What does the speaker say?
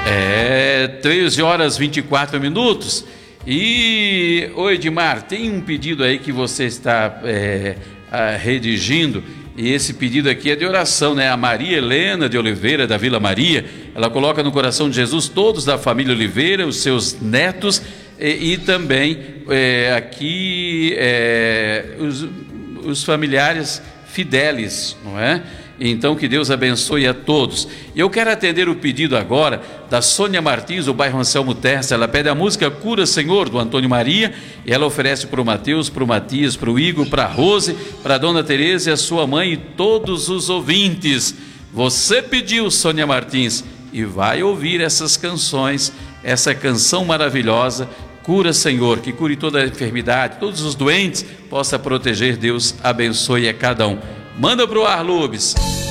13 horas 24 minutos. E, oi Edmar, tem um pedido aí que você está redigindo, e esse pedido aqui é de oração, né? A Maria Helena de Oliveira, da Vila Maria, ela coloca no coração de Jesus todos da família Oliveira, os seus netos, e também aqui os familiares fidelis, não é? Então que Deus abençoe a todos. E eu quero atender o pedido agora da Sônia Martins, do bairro Anselmo Terça. Ela pede a música Cura Senhor, do Antônio Maria, e ela oferece para o Mateus, para o Matias, para o Igor, para a Rose, para a Dona Tereza e a sua mãe e todos os ouvintes. Você pediu, Sônia Martins, e vai ouvir essas canções, essa canção maravilhosa, Cura Senhor, que cure toda a enfermidade, todos os doentes, possa proteger. Deus abençoe a cada um. Manda para o ar, Lubes.